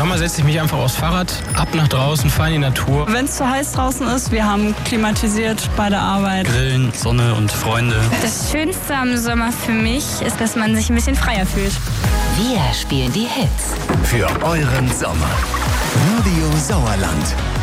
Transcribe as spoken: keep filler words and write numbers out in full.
Sommer setze ich mich einfach aufs Fahrrad, ab nach draußen, fahre in die Natur. Wenn es zu heiß draußen ist, wir haben klimatisiert bei der Arbeit. Grillen, Sonne und Freunde. Das Schönste am Sommer für mich ist, dass man sich ein bisschen freier fühlt. Wir spielen die Hits. Für euren Sommer. Radio Sauerland.